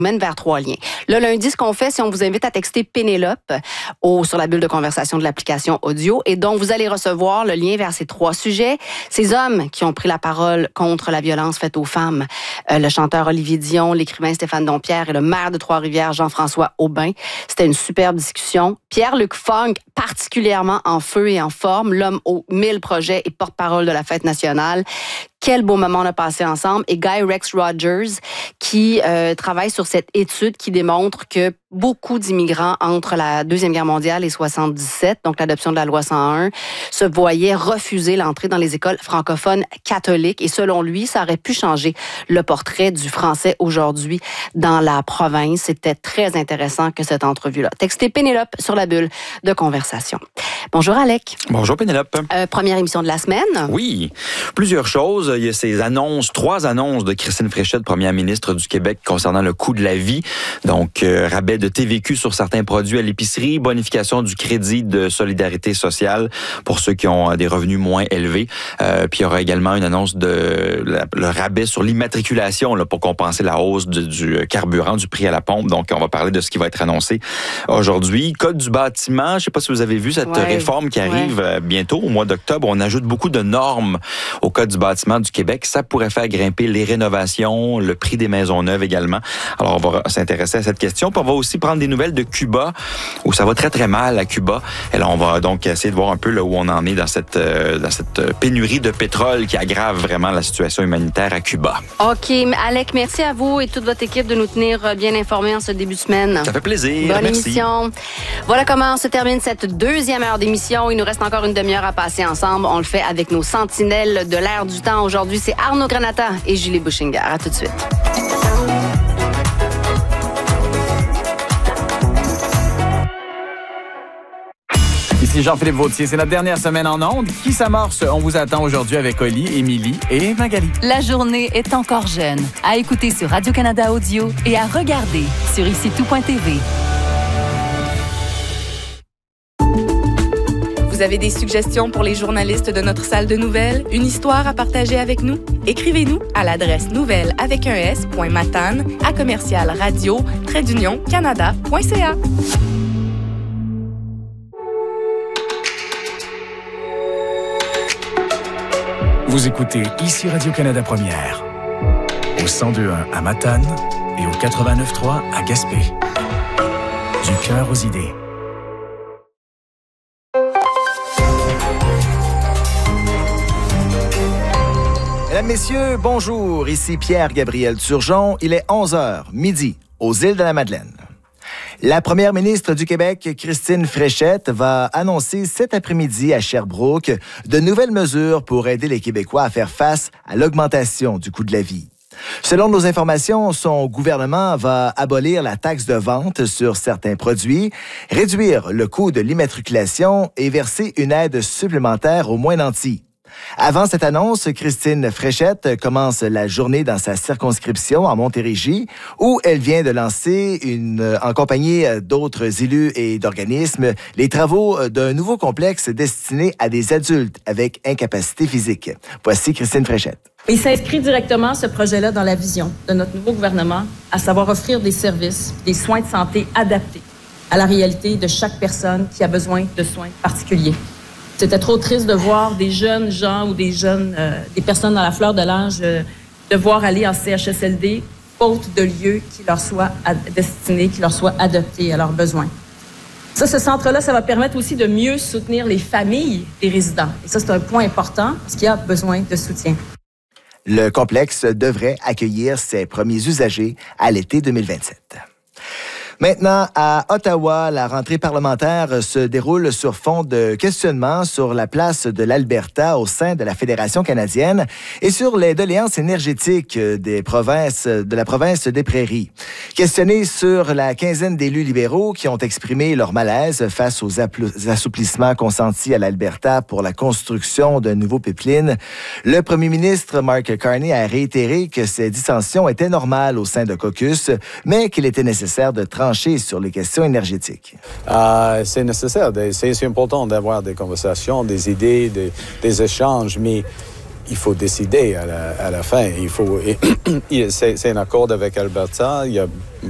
mène vers 3 liens. Le lundi, ce qu'on fait, c'est on vous invite à texter Pénélope sur la bulle de conversation de l'application audio. Et donc, vous allez recevoir le lien vers ces 3 sujets. Ces hommes qui ont pris la parole contre la violence faite aux femmes, le chanteur Olivier Dion, l'écrivain Stéphane Dompierre et le maire de Trois-Rivières, Jean-François Aubin. C'était une superbe discussion. Pierre-Luc Funk, particulièrement en feu et en forme, l'homme aux 1000 projets et porte-parole de la Fête nationale. Quel beau moment on a passé ensemble. Et Guy Rex Rogers, qui travaille sur cette étude qui démontre que beaucoup d'immigrants entre la Deuxième Guerre mondiale et 77, donc l'adoption de la loi 101, se voyaient refuser l'entrée dans les écoles francophones catholiques. Et selon lui, ça aurait pu changer le portrait du français aujourd'hui dans la province. C'était très intéressant que cette entrevue-là. Textez Pénélope sur la bulle de conversation. Bonjour Alec. Bonjour Pénélope. Première émission de la semaine. Oui, plusieurs choses. Il y a ces annonces, 3 annonces de Christine Fréchette, première ministre du Québec, concernant le coût de la vie. Donc, rabais de TVQ sur certains produits à l'épicerie, bonification du crédit de solidarité sociale pour ceux qui ont des revenus moins élevés. Puis il y aura également une annonce de le rabais sur l'immatriculation là, pour compenser la hausse du carburant, du prix à la pompe. Donc, on va parler de ce qui va être annoncé aujourd'hui. Code du bâtiment, je ne sais pas si vous avez vu cette réforme qui arrive bientôt, au mois d'octobre. On ajoute beaucoup de normes au Code du bâtiment du Québec. Ça pourrait faire grimper les rénovations, le prix des maisons neuves également. Alors, on va s'intéresser à cette question. Puis on va aussi prendre des nouvelles de Cuba, où ça va très, très mal à Cuba. Et là, on va donc essayer de voir un peu là, où on en est dans cette pénurie de pétrole qui aggrave vraiment la situation humanitaire à Cuba. OK. Alec, merci à vous et toute votre équipe de nous tenir bien informés en ce début de semaine. Ça fait plaisir. Bonne merci. Émission. Voilà comment se termine cette 2e heure d'émission. Il nous reste encore une demi-heure à passer ensemble. On le fait avec nos sentinelles de l'air du temps. Aujourd'hui, c'est Arnaud Granata et Julie Bouchinger. À tout de suite. Ici Jean-Philippe Vautier, c'est notre dernière semaine en ondes qui s'amorce. On vous attend aujourd'hui avec Oli, Émilie et Magali. La journée est encore jeune. À écouter sur Radio-Canada Audio et à regarder sur icitout.tv. Vous avez des suggestions pour les journalistes de notre salle de nouvelles? Une histoire à partager avec nous? Écrivez-nous à l'adresse nouvelles avec un s.matane@commercialradio-canada.ca. Vous écoutez ici Radio-Canada Première, au 102.1 à Matane et au 89.3 à Gaspé. Du cœur aux idées. Mesdames, Messieurs, bonjour. Ici Pierre-Gabriel Turgeon. Il est 11h, midi, aux îles de la Madeleine. La première ministre du Québec, Christine Fréchette, va annoncer cet après-midi à Sherbrooke de nouvelles mesures pour aider les Québécois à faire face à l'augmentation du coût de la vie. Selon nos informations, son gouvernement va abolir la taxe de vente sur certains produits, réduire le coût de l'immatriculation et verser une aide supplémentaire aux moins nantis. Avant cette annonce, Christine Fréchette commence la journée dans sa circonscription en Montérégie, où elle vient de lancer, en compagnie d'autres élus et d'organismes, les travaux d'un nouveau complexe destiné à des adultes avec incapacité physique. Voici Christine Fréchette. Il s'inscrit directement, ce projet-là, dans la vision de notre nouveau gouvernement, à savoir offrir des services, des soins de santé adaptés à la réalité de chaque personne qui a besoin de soins particuliers. C'était trop triste de voir des jeunes gens ou des personnes dans la fleur de l'âge devoir aller en CHSLD faute de lieux qui leur soient destinés, qui leur soient adaptés à leurs besoins. Ça, ce centre-là, ça va permettre aussi de mieux soutenir les familles des résidents. Et ça, c'est un point important parce qu'il y a besoin de soutien. Le complexe devrait accueillir ses premiers usagers à l'été 2027. Maintenant, à Ottawa, la rentrée parlementaire se déroule sur fond de questionnements sur la place de l'Alberta au sein de la Fédération canadienne et sur les doléances énergétiques de la province des Prairies. Questionnés sur la quinzaine d'élus libéraux qui ont exprimé leur malaise face aux assouplissements consentis à l'Alberta pour la construction d'un nouveau pipeline, le premier ministre Mark Carney a réitéré que ces dissensions étaient normales au sein de caucus, mais qu'il était nécessaire de trancher sur les questions énergétiques. C'est nécessaire, c'est important d'avoir des conversations, des idées, des échanges, mais il faut décider à la fin. C'est un accord avec Alberta. Et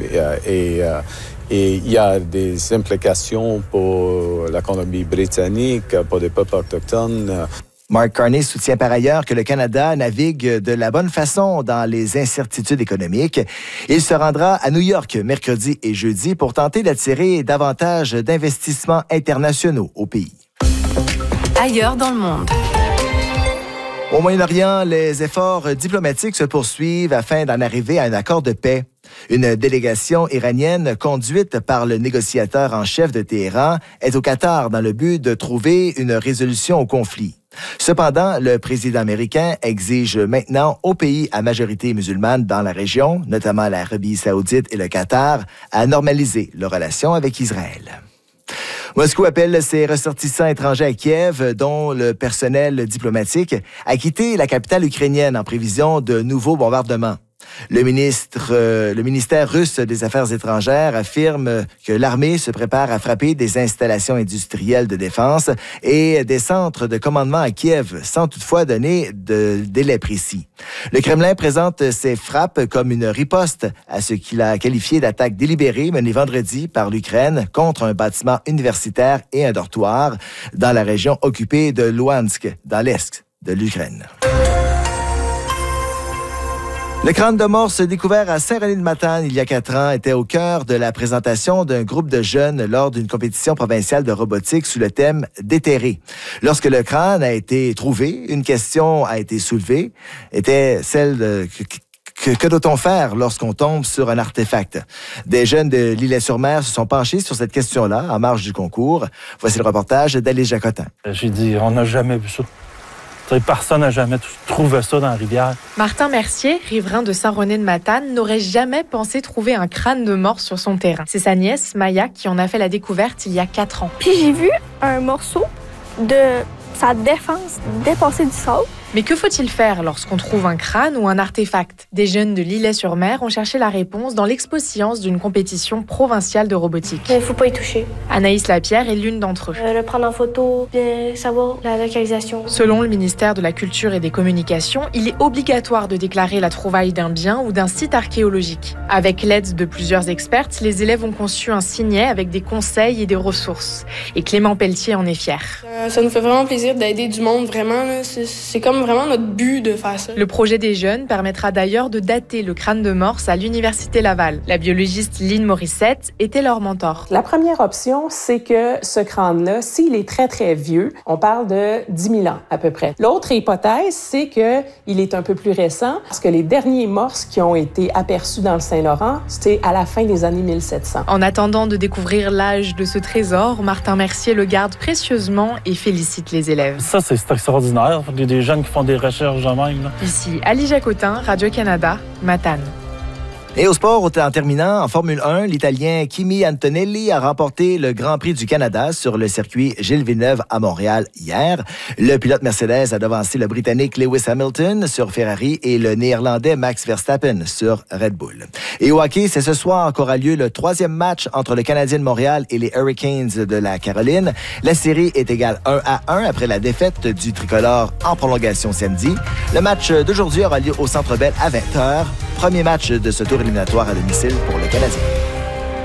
il y a des implications pour l'économie britannique, pour les peuples autochtones. Mark Carney soutient par ailleurs que le Canada navigue de la bonne façon dans les incertitudes économiques. Il se rendra à New York mercredi et jeudi pour tenter d'attirer davantage d'investissements internationaux au pays. Ailleurs dans le monde. Au Moyen-Orient, les efforts diplomatiques se poursuivent afin d'en arriver à un accord de paix. Une délégation iranienne conduite par le négociateur en chef de Téhéran est au Qatar dans le but de trouver une résolution au conflit. Cependant, le président américain exige maintenant aux pays à majorité musulmane dans la région, notamment l'Arabie saoudite et le Qatar, à normaliser leurs relations avec Israël. Moscou appelle ses ressortissants étrangers à Kiev, dont le personnel diplomatique, à quitter la capitale ukrainienne en prévision de nouveaux bombardements. Le ministère russe des Affaires étrangères affirme que l'armée se prépare à frapper des installations industrielles de défense et des centres de commandement à Kiev, sans toutefois donner de délai précis. Le Kremlin présente ces frappes comme une riposte à ce qu'il a qualifié d'attaque délibérée menée vendredi par l'Ukraine contre un bâtiment universitaire et un dortoir dans la région occupée de Luhansk, dans l'est de l'Ukraine. Le crâne de morse découvert à Saint-René-de-Matane il y a 4 ans était au cœur de la présentation d'un groupe de jeunes lors d'une compétition provinciale de robotique sous le thème « Déterrer ». Lorsque le crâne a été trouvé, une question a été soulevée, était celle de... Que doit-on faire lorsqu'on tombe sur un artefact? Des jeunes de l'Îlet-sur-Mer se sont penchés sur cette question-là en marge du concours. Voici le reportage d'Ali Jacotin. J'ai dit, on n'a jamais vu ça. Personne n'a jamais trouvé ça dans la rivière. Martin Mercier, riverain de Saint-René-de-Matane, n'aurait jamais pensé trouver un crâne de morse sur son terrain. C'est sa nièce, Maya, qui en a fait la découverte il y a 4 ans. Puis j'ai vu un morceau de sa défense dépasser du sol. Mais que faut-il faire lorsqu'on trouve un crâne ou un artefact? Des jeunes de l'Îlet-sur-Mer ont cherché la réponse dans l'expo-science d'une compétition provinciale de robotique. Il ne faut pas y toucher. Anaïs Lapierre est l'une d'entre eux. Le prendre en photo, bien savoir la localisation. Selon le ministère de la Culture et des Communications, il est obligatoire de déclarer la trouvaille d'un bien ou d'un site archéologique. Avec l'aide de plusieurs expertes, les élèves ont conçu un signet avec des conseils et des ressources. Et Clément Pelletier en est fier. Ça nous fait vraiment plaisir d'aider du monde, vraiment. C'est comme vraiment notre but de faire ça. Le projet des jeunes permettra d'ailleurs de dater le crâne de morse à l'Université Laval. La biologiste Lynn Morissette était leur mentor. La première option, c'est que ce crâne-là, s'il est très, très vieux, on parle de 10 000 ans à peu près. L'autre hypothèse, c'est qu'il est un peu plus récent parce que les derniers morses qui ont été aperçus dans le Saint-Laurent, c'était à la fin des années 1700. En attendant de découvrir l'âge de ce trésor, Martin Mercier le garde précieusement et félicite les élèves. Ça, c'est extraordinaire. Il y a des jeunes qui font des recherches de même. Là. Ici, Ali Jacotin, Radio-Canada, Matane. Et au sport, en terminant, en Formule 1, l'Italien Kimi Antonelli a remporté le Grand Prix du Canada sur le circuit Gilles Villeneuve à Montréal hier. Le pilote Mercedes a devancé le Britannique Lewis Hamilton sur Ferrari et le Néerlandais Max Verstappen sur Red Bull. Et au hockey, c'est ce soir qu'aura lieu le 3e match entre le Canadien de Montréal et les Hurricanes de la Caroline. La série est égale 1-1 après la défaite du tricolore en prolongation samedi. Le match d'aujourd'hui aura lieu au Centre Bell à 20h. Premier match de ce tour éliminatoire à domicile pour le Canadien.